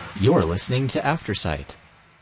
You're listening to Aftersight.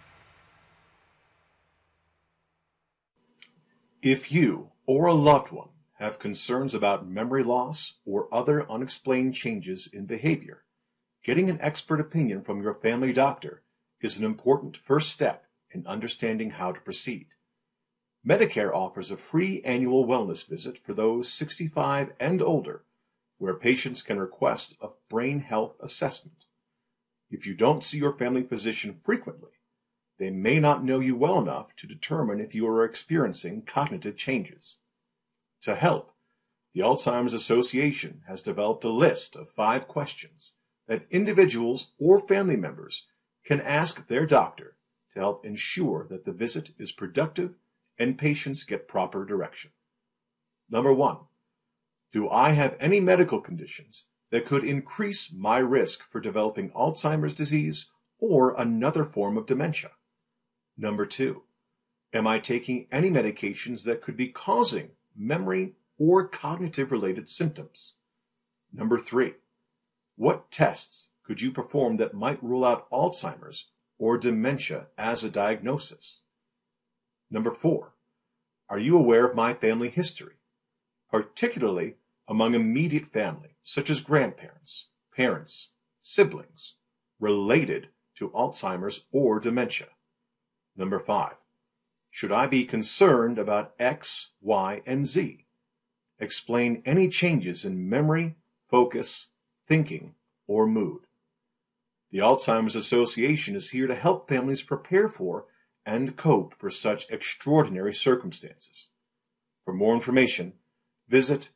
If you or a loved one have concerns about memory loss or other unexplained changes in behavior, getting an expert opinion from your family doctor is an important first step in understanding how to proceed. Medicare offers a free annual wellness visit for those 65 and older, where patients can request a brain health assessment. If you don't see your family physician frequently, they may not know you well enough to determine if you are experiencing cognitive changes. To help, the Alzheimer's Association has developed a list of 5 questions that individuals or family members can ask their doctor to help ensure that the visit is productive and patients get proper direction. Number 1, do I have any medical conditions that could increase my risk for developing Alzheimer's disease or another form of dementia? Number 2, am I taking any medications that could be causing memory or cognitive-related symptoms? Number 3, what tests could you perform that might rule out Alzheimer's or dementia as a diagnosis? Number 4, are you aware of my family history, particularly among immediate family, such as grandparents, parents, siblings, related to Alzheimer's or dementia? Number 5, should I be concerned about X, Y, and Z? Explain any changes in memory, focus, thinking, or mood. The Alzheimer's Association is here to help families prepare for and cope for such extraordinary circumstances. For more information, visit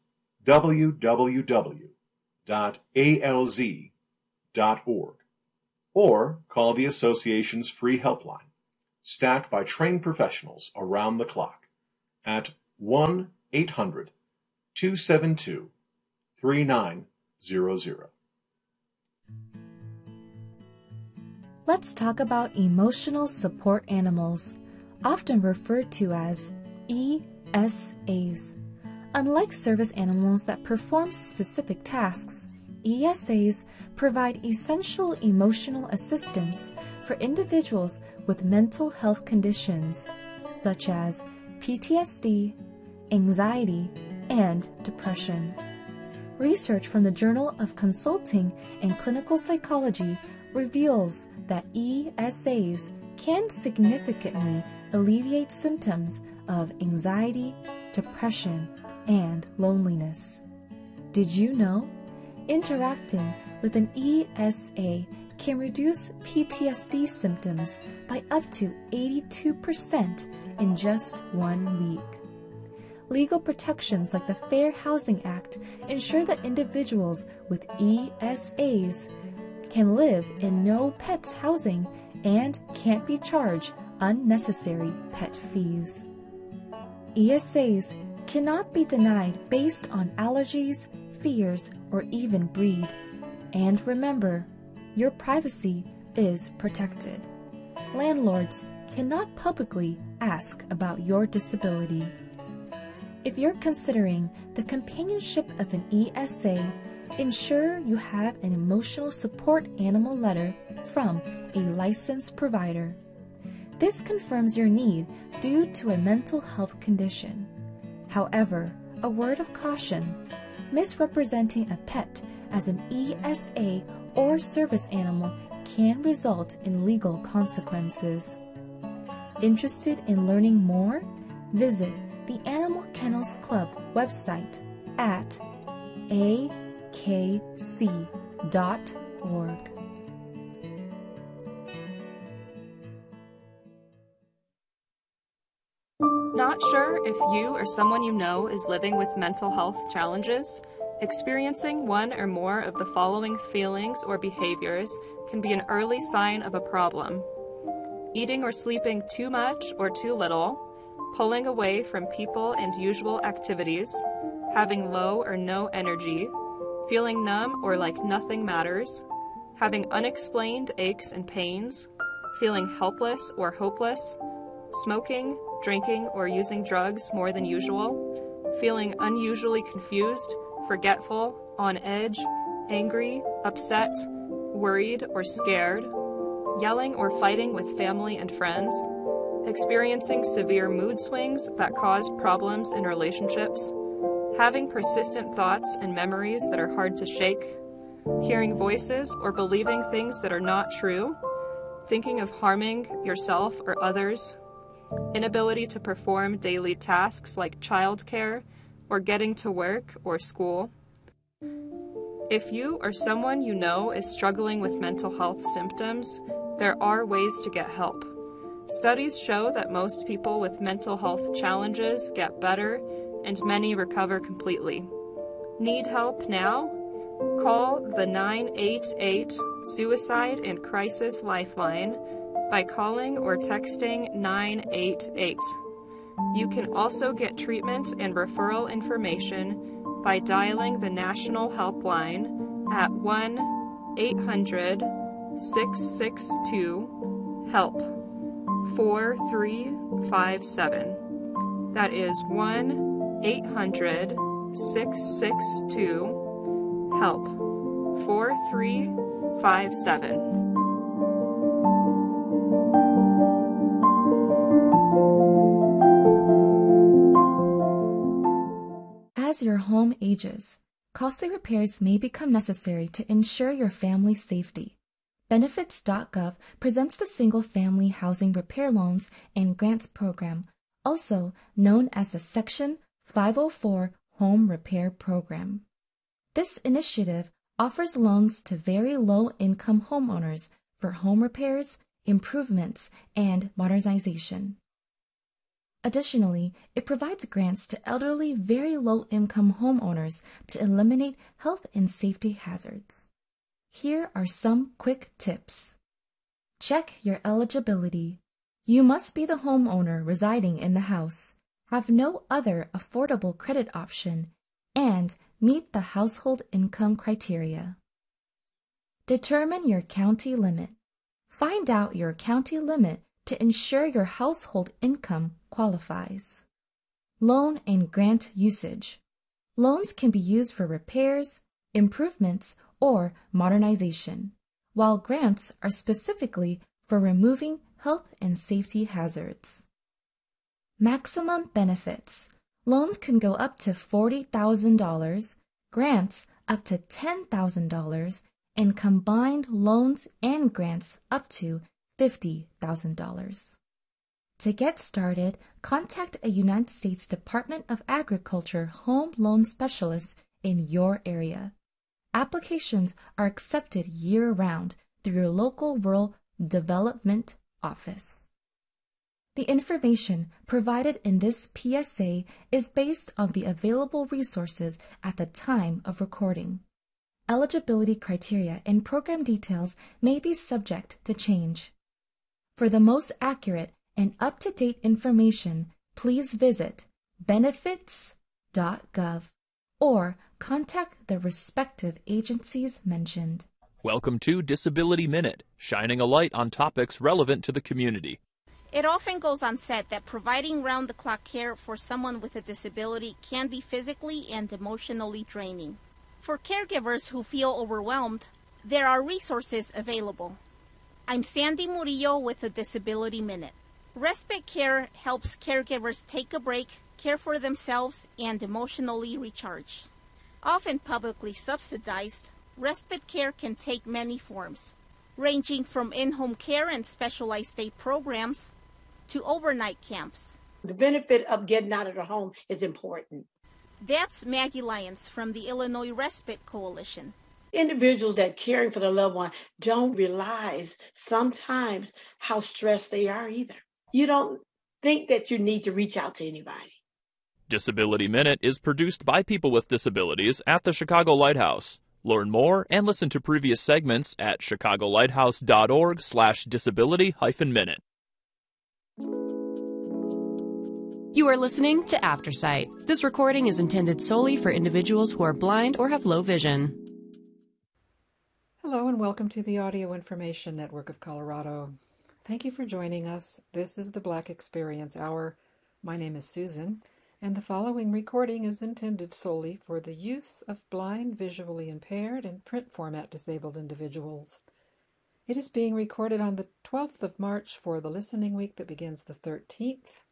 www.alz.org or call the Association's free helpline, staffed by trained professionals around the clock, at 1-800-272-3900. Let's talk about emotional support animals, often referred to as ESAs. Unlike service animals that perform specific tasks, ESAs provide essential emotional assistance for individuals with mental health conditions such as PTSD, anxiety, and depression. Research from the Journal of Consulting and Clinical Psychology reveals that ESAs can significantly alleviate symptoms of anxiety, depression, and loneliness. Did you know? Interacting with an ESA can reduce PTSD symptoms by up to 82% in just 1 week. Legal protections like the Fair Housing Act ensure that individuals with ESAs can live in no pets housing and can't be charged unnecessary pet fees. ESAs cannot be denied based on allergies, fears, or even breed. And remember, your privacy is protected. Landlords cannot publicly ask about your disability. If you're considering the companionship of an ESA, ensure you have an emotional support animal letter from a licensed provider. This confirms your need due to a mental health condition. However, a word of caution: misrepresenting a pet as an ESA or service animal can result in legal consequences. Interested in learning more? Visit the Animal Kennels Club website at akc.org. Not sure if you or someone you know is living with mental health challenges? Experiencing one or more of the following feelings or behaviors can be an early sign of a problem: eating or sleeping too much or too little, pulling away from people and usual activities, having low or no energy, feeling numb or like nothing matters, having unexplained aches and pains, feeling helpless or hopeless, smoking, drinking, or using drugs more than usual, feeling unusually confused, forgetful, on edge, angry, upset, worried, or scared, yelling or fighting with family and friends, experiencing severe mood swings that cause problems in relationships, having persistent thoughts and memories that are hard to shake, hearing voices or believing things that are not true, thinking of harming yourself or others, inability to perform daily tasks like childcare or getting to work or school. If you or someone you know is struggling with mental health symptoms, there are ways to get help. Studies show that most people with mental health challenges get better and many recover completely. Need help now? Call the 988 Suicide and Crisis Lifeline by calling or texting 988. You can also get treatment and referral information by dialing the national helpline at 1-800-662-HELP 4357. That is 1-800-662-HELP 4357. As your home ages, costly repairs may become necessary to ensure your family's safety. Benefits.gov presents the Single Family Housing Repair Loans and Grants Program, also known as the Section 504 Home Repair Program. This initiative offers loans to very low-income homeowners for home repairs, improvements, and modernization. Additionally, it provides grants to elderly, very low-income homeowners to eliminate health and safety hazards. Here are some quick tips. Check your eligibility. You must be the homeowner residing in the house, have no other affordable credit option, and meet the household income criteria. Determine your county limit. Find out your county limit to ensure your household income qualifies. Loan and grant usage. Loans can be used for repairs, improvements, or modernization, while grants are specifically for removing health and safety hazards. Maximum benefits. Loans can go up to $40,000, grants up to $10,000, and combined loans and grants up to $50,000. To get started, contact a United States Department of Agriculture home loan specialist in your area. Applications are accepted year-round through your local rural development office. The information provided in this PSA is based on the available resources at the time of recording. Eligibility criteria and program details may be subject to change. For the most accurate and up-to-date information, please visit benefits.gov or contact the respective agencies mentioned. Welcome to Disability Minute, shining a light on topics relevant to the community. It often goes unsaid that providing round-the-clock care for someone with a disability can be physically and emotionally draining. For caregivers who feel overwhelmed, there are resources available. I'm Sandy Murillo with the Disability Minute. Respite care helps caregivers take a break, care for themselves, and emotionally recharge. Often publicly subsidized, respite care can take many forms, ranging from in-home care and specialized day programs to overnight camps. The benefit of getting out of the home is important. That's Maggie Lyons from the Illinois Respite Coalition. Individuals that caring for their loved one don't realize sometimes how stressed they are either. You don't think that you need to reach out to anybody. Disability Minute is produced by people with disabilities at the Chicago Lighthouse. Learn more and listen to previous segments at chicagolighthouse.org/disability-minute. You are listening to Aftersight. This recording is intended solely for individuals who are blind or have low vision. Hello and welcome to the Audio Information Network of Colorado. Thank you for joining us. This is the Black Experience Hour. My name is Susan, and the following recording is intended solely for the use of blind, visually impaired, and print format disabled individuals. It is being recorded on the 12th of March for the listening week that begins the 13th.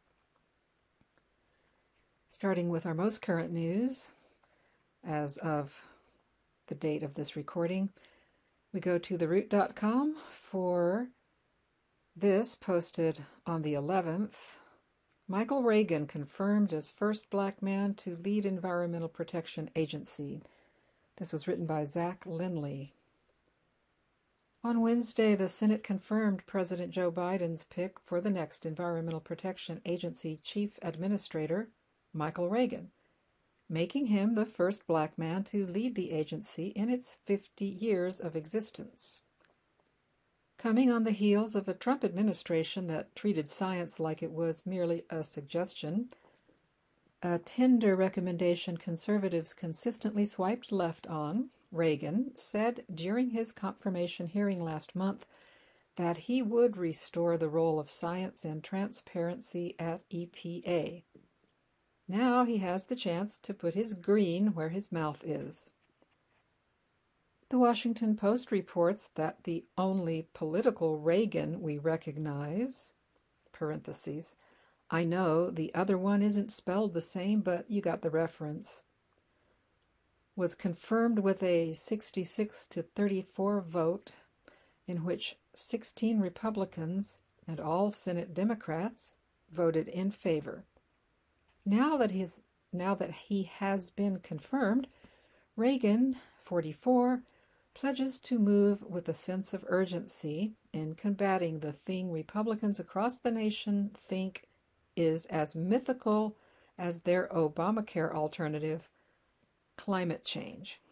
Starting with our most current news, as of the date of this recording, we go to theroot.com for this, posted on the 11th. Michael Reagan confirmed as first black man to lead Environmental Protection Agency. This was written by Zach Lindley. On Wednesday, the Senate confirmed President Joe Biden's pick for the next Environmental Protection Agency Chief Administrator, Michael Reagan, making him the first black man to lead the agency in its 50 years of existence. Coming on the heels of a Trump administration that treated science like it was merely a suggestion, a tender recommendation conservatives consistently swiped left on, Reagan said during his confirmation hearing last month that he would restore the role of science and transparency at EPA. Now he has the chance to put his green where his mouth is. The Washington Post reports that the only political Reagan we recognize, parentheses, I know the other one isn't spelled the same, but you got the reference, was confirmed with a 66-34 vote in which 16 Republicans and all Senate Democrats voted in favor. Now that he has been confirmed, Reagan, 44, pledges to move with a sense of urgency in combating the thing Republicans across the nation think is as mythical as their Obamacare alternative, climate change.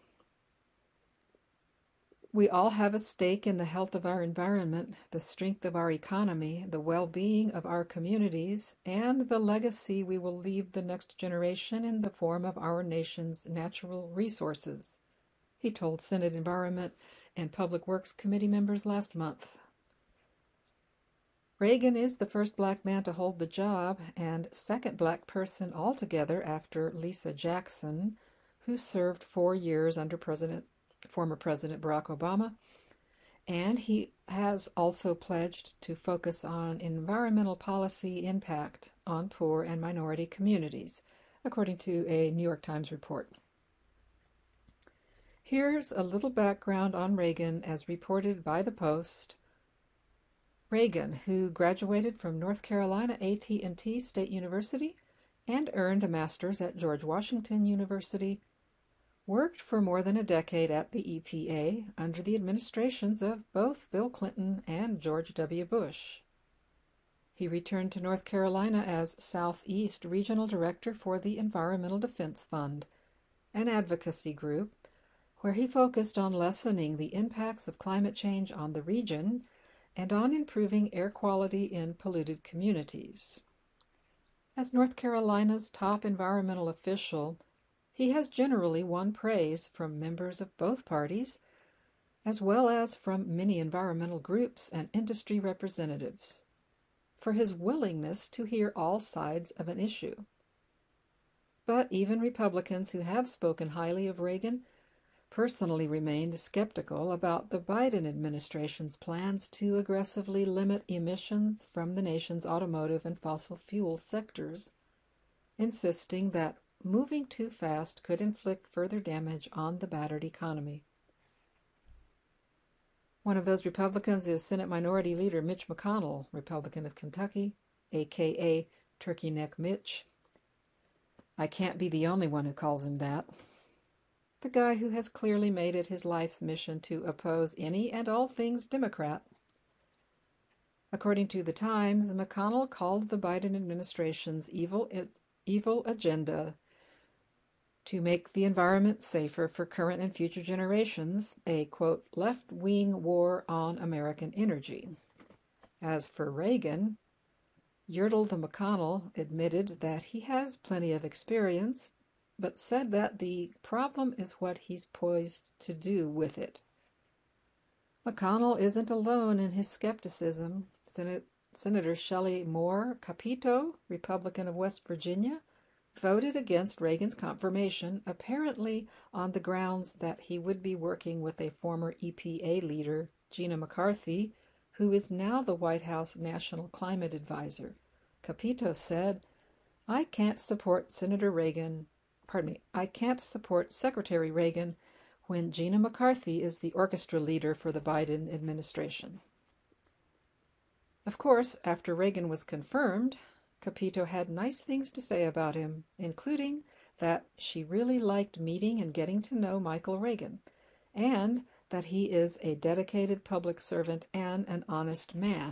We all have a stake in the health of our environment, the strength of our economy, the well-being of our communities, and the legacy we will leave the next generation in the form of our nation's natural resources, he told Senate Environment and Public Works Committee members last month. Reagan is the first black man to hold the job and second black person altogether after Lisa Jackson, who served 4 years under former President Barack Obama, and he has also pledged to focus on environmental policy impact on poor and minority communities, according to a New York Times report. Here's a little background on Reagan as reported by the Post. Reagan, who graduated from North Carolina A&T State University and earned a master's at George Washington University, worked for more than a decade at the EPA under the administrations of both Bill Clinton and George W. Bush. He returned to North Carolina as Southeast Regional Director for the Environmental Defense Fund, an advocacy group where he focused on lessening the impacts of climate change on the region and on improving air quality in polluted communities. As North Carolina's top environmental official, he has generally won praise from members of both parties, as well as from many environmental groups and industry representatives, for his willingness to hear all sides of an issue. But even Republicans who have spoken highly of Reagan personally remained skeptical about the Biden administration's plans to aggressively limit emissions from the nation's automotive and fossil fuel sectors, insisting that moving too fast could inflict further damage on the battered economy. One of those Republicans is Senate Minority Leader Mitch McConnell, Republican of Kentucky, a.k.a. Turkey Neck Mitch. I can't be the only one who calls him that. The guy who has clearly made it his life's mission to oppose any and all things Democrat. According to The Times, McConnell called the Biden administration's evil agenda to make the environment safer for current and future generations a, quote, left-wing war on American energy. As for Reagan, Yertle the McConnell admitted that he has plenty of experience, but said that the problem is what he's poised to do with it. McConnell isn't alone in his skepticism. Senator Shelley Moore Capito, Republican of West Virginia, voted against Reagan's confirmation, apparently on the grounds that he would be working with a former EPA leader Gina McCarthy, who is now the White House National Climate Advisor. Capito said, I can't support Secretary Reagan when Gina McCarthy is the orchestra leader for the Biden administration. Of course, after Reagan was confirmed, Capito had nice things to say about him, including that she really liked meeting and getting to know Michael Reagan, and that he is a dedicated public servant and an honest man.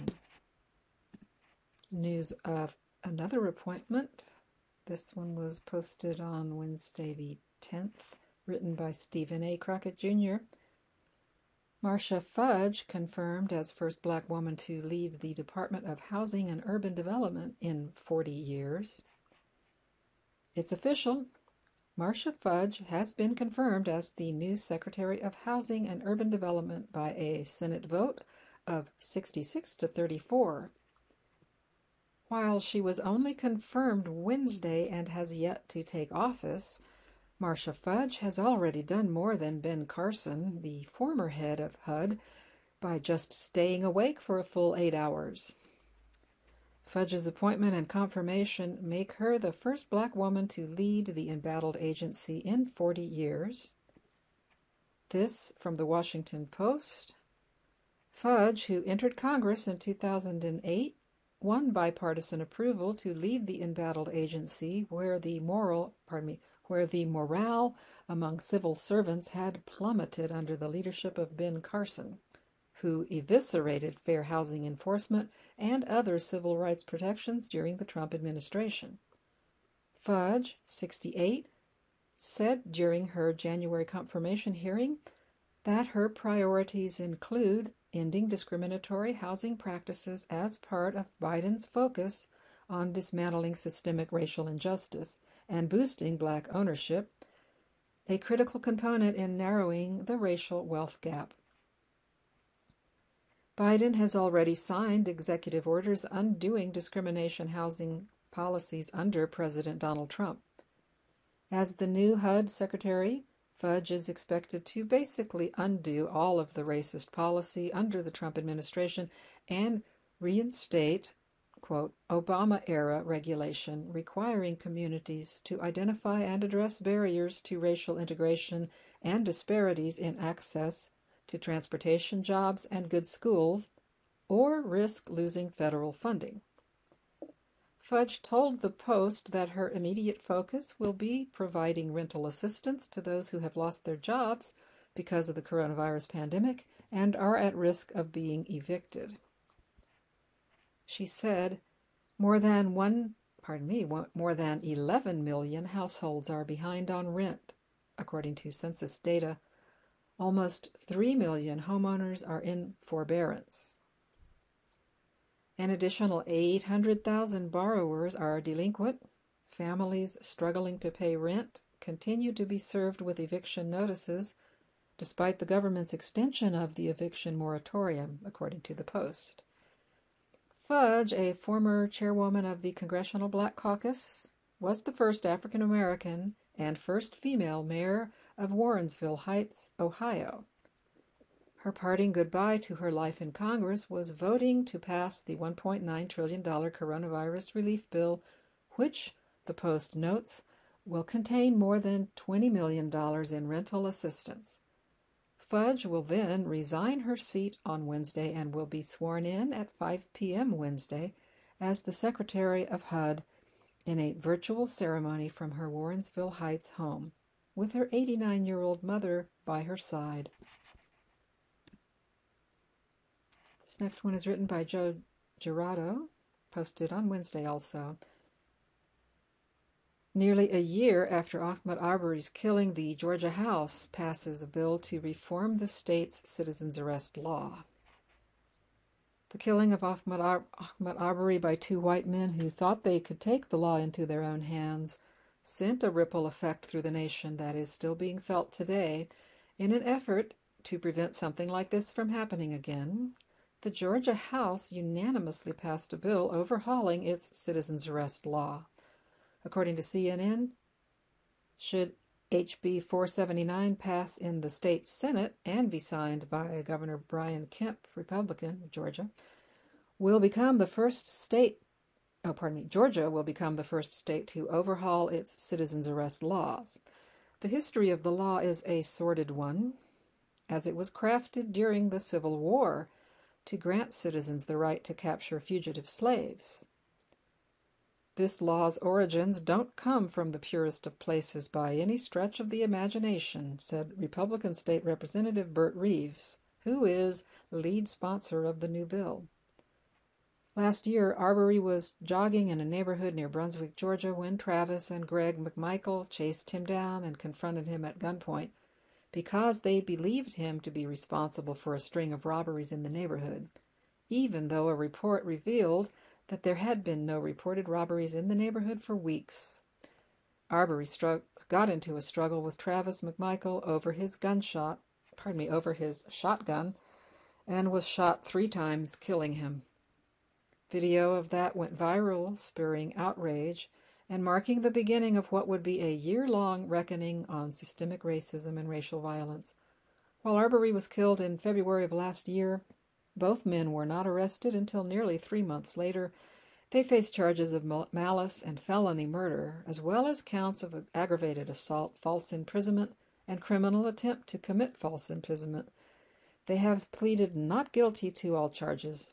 News of another appointment. This one was posted on Wednesday the 10th, written by Stephen A. Crockett Jr. Marcia Fudge confirmed as first black woman to lead the Department of Housing and Urban Development in 40 years. It's official. Marcia Fudge has been confirmed as the new Secretary of Housing and Urban Development by a Senate vote of 66 to 34. While she was only confirmed Wednesday and has yet to take office, Marcia Fudge has already done more than Ben Carson, the former head of HUD, by just staying awake for a full 8 hours. Fudge's appointment and confirmation make her the first black woman to lead the embattled agency in 40 years. This from the Washington Post. Fudge, who entered Congress in 2008, won bipartisan approval to lead the embattled agency where the morale among civil servants had plummeted under the leadership of Ben Carson, who eviscerated fair housing enforcement and other civil rights protections during the Trump administration. Fudge, 68, said during her January confirmation hearing that her priorities include ending discriminatory housing practices as part of Biden's focus on dismantling systemic racial injustice and boosting black ownership, a critical component in narrowing the racial wealth gap. Biden has already signed executive orders undoing discrimination housing policies under President Donald Trump. As the new HUD secretary, Fudge is expected to basically undo all of the racist policy under the Trump administration and reinstate, quote, Obama-era regulation requiring communities to identify and address barriers to racial integration and disparities in access to transportation, jobs, and good schools, or risk losing federal funding. Fudge told the Post that her immediate focus will be providing rental assistance to those who have lost their jobs because of the coronavirus pandemic and are at risk of being evicted. She said, more than 11 million households are behind on rent, according to census data. Almost 3 million homeowners are in forbearance. An additional 800,000 borrowers are delinquent. Families struggling to pay rent continue to be served with eviction notices, despite the government's extension of the eviction moratorium, according to the Post. Fudge, a former chairwoman of the Congressional Black Caucus, was the first African American and first female mayor of Warrensville Heights, Ohio. Her parting goodbye to her life in Congress was voting to pass the $1.9 trillion coronavirus relief bill, which, the Post notes, will contain more than $20 million in rental assistance. Fudge will then resign her seat on Wednesday and will be sworn in at 5 p.m. Wednesday as the Secretary of HUD in a virtual ceremony from her Warrensville Heights home, with her 89-year-old mother by her side. This next one is written by Joe Girardo, posted on Wednesday also. Nearly a year after Ahmaud Arbery's killing, the Georgia House passes a bill to reform the state's citizen's arrest law. The killing of Ahmaud Arbery by two white men who thought they could take the law into their own hands sent a ripple effect through the nation that is still being felt today. In an effort to prevent something like this from happening again, the Georgia House unanimously passed a bill overhauling its citizen's arrest law. According to CNN, should HB 479 pass in the state Senate and be signed by Governor Brian Kemp, Republican of Georgia, will become the first state Georgia will become the first state to overhaul its citizens' arrest laws. The history of the law is a sordid one, as it was crafted during the Civil War to grant citizens the right to capture fugitive slaves. This law's origins don't come from the purest of places by any stretch of the imagination, said Republican State Representative Burt Reeves, who is lead sponsor of the new bill. Last year, Arbery was jogging in a neighborhood near Brunswick, Georgia, when Travis and Greg McMichael chased him down and confronted him at gunpoint because they believed him to be responsible for a string of robberies in the neighborhood, even though a report revealed that there had been no reported robberies in the neighborhood for weeks. Arbery got into a struggle with Travis McMichael over his shotgun, and was shot 3 times, killing him. Video of that went viral, spurring outrage and marking the beginning of what would be a year-long reckoning on systemic racism and racial violence. While Arbery was killed in February of last year, both men were not arrested until nearly 3 months later. They faced charges of malice and felony murder, as well as counts of aggravated assault, false imprisonment, and criminal attempt to commit false imprisonment. They have pleaded not guilty to all charges.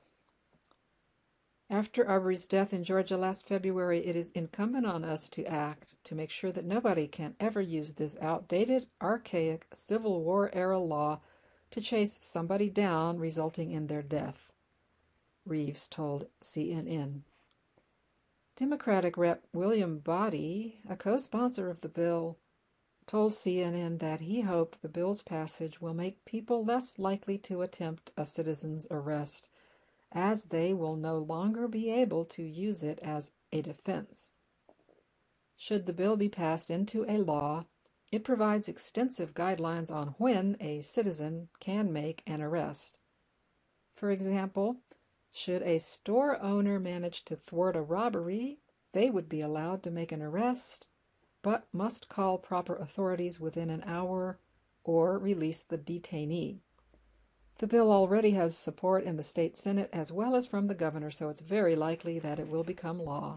After Arbery's death in Georgia last February, it is incumbent on us to act to make sure that nobody can ever use this outdated, archaic Civil War-era law to chase somebody down, resulting in their death, Reeves told CNN. Democratic Rep. William Boddy, a co-sponsor of the bill, told CNN that he hoped the bill's passage will make people less likely to attempt a citizen's arrest, as they will no longer be able to use it as a defense. Should the bill be passed into a law, it provides extensive guidelines on when a citizen can make an arrest. For example, should a store owner manage to thwart a robbery, they would be allowed to make an arrest, but must call proper authorities within an hour or release the detainee. The bill already has support in the state Senate as well as from the governor, so it's very likely that it will become law.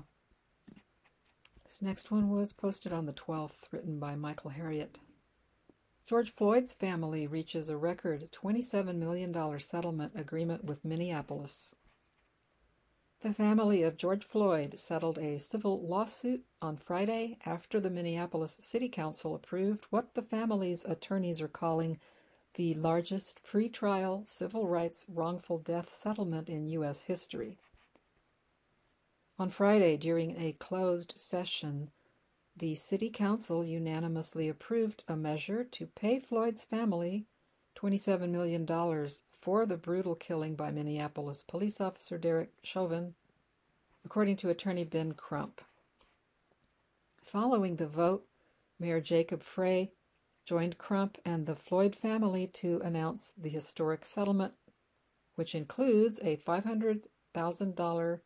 This next one was posted on the 12th, written by Michael Harriet. George Floyd's family reaches a record $27 million settlement agreement with Minneapolis. The family of George Floyd settled a civil lawsuit on Friday after the Minneapolis City Council approved what the family's attorneys are calling the largest pretrial civil rights wrongful death settlement in U.S. history. On Friday, during a closed session, the City Council unanimously approved a measure to pay Floyd's family $27 million for the brutal killing by Minneapolis police officer Derek Chauvin, according to attorney Ben Crump. Following the vote, Mayor Jacob Frey joined Crump and the Floyd family to announce the historic settlement, which includes a $500,000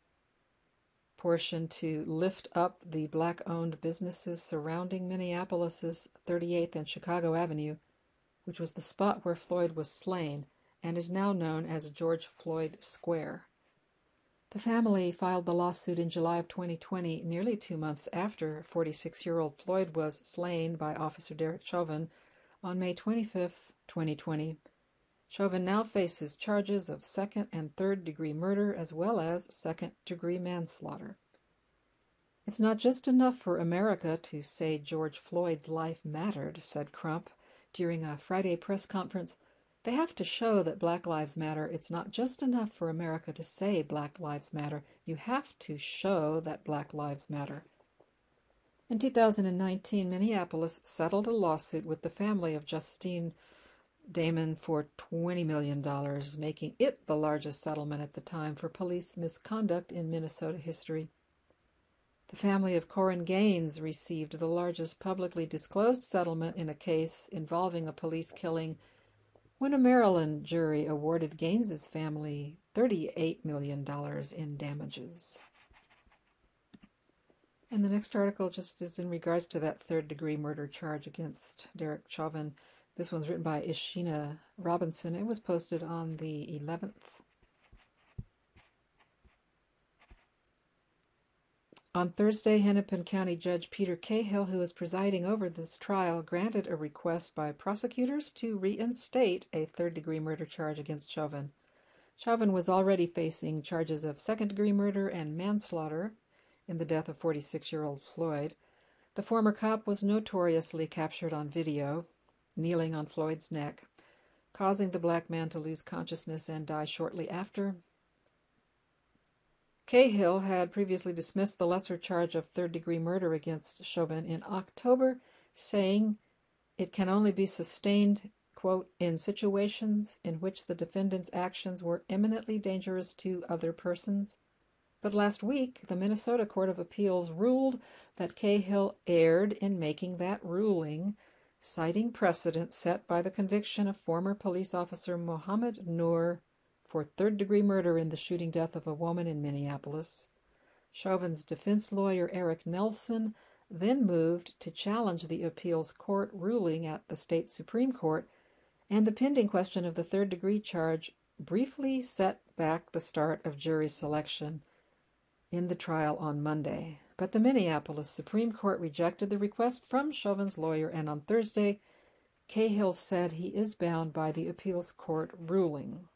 portion to lift up the black-owned businesses surrounding Minneapolis's 38th and Chicago Avenue, which was the spot where Floyd was slain and is now known as George Floyd Square. The family filed the lawsuit in July of 2020, nearly 2 months after 46-year-old Floyd was slain by Officer Derek Chauvin on May 25, 2020. Chauvin now faces charges of second- and third-degree murder as well as second-degree manslaughter. It's not just enough for America to say George Floyd's life mattered, said Crump during a Friday press conference. They have to show that Black Lives Matter. It's not just enough for America to say Black Lives Matter. You have to show that Black Lives Matter. In 2019, Minneapolis settled a lawsuit with the family of Justine Damon for $20 million, making it the largest settlement at the time for police misconduct in Minnesota history. The family of Corin Gaines received the largest publicly disclosed settlement in a case involving a police killing when a Maryland jury awarded Gaines's family $38 million in damages. And the next article just is in regards to that third-degree murder charge against Derek Chauvin. This one's written by Ishina Robinson. It was posted on the 11th. On Thursday, Hennepin County Judge Peter Cahill, who is presiding over this trial, granted a request by prosecutors to reinstate a third-degree murder charge against Chauvin. Chauvin was already facing charges of second-degree murder and manslaughter in the death of 46-year-old Floyd. The former cop was notoriously captured on video, kneeling on Floyd's neck, causing the black man to lose consciousness and die shortly after. Cahill had previously dismissed the lesser charge of third-degree murder against Chauvin in October, saying it can only be sustained, quote, in situations in which the defendant's actions were imminently dangerous to other persons. But last week, the Minnesota Court of Appeals ruled that Cahill erred in making that ruling, citing precedent set by the conviction of former police officer Mohammed Noor for third-degree murder in the shooting death of a woman in Minneapolis. Chauvin's defense lawyer Eric Nelson then moved to challenge the appeals court ruling at the state Supreme Court, and the pending question of the third-degree charge briefly set back the start of jury selection in the trial on Monday. But the Minneapolis Supreme Court rejected the request from Chauvin's lawyer, and on Thursday, Cahill said he is bound by the appeals court ruling.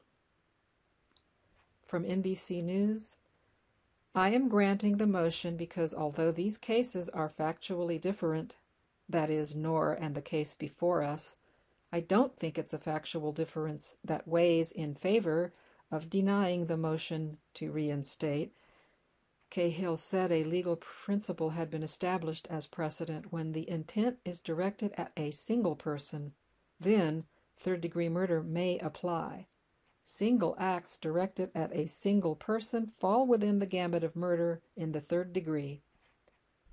From NBC News, I am granting the motion because although these cases are factually different, that is, Noor and the case before us, I don't think it's a factual difference that weighs in favor of denying the motion to reinstate. Cahill said a legal principle had been established as precedent when the intent is directed at a single person, then third-degree murder may apply. Single acts directed at a single person fall within the gambit of murder in the third degree.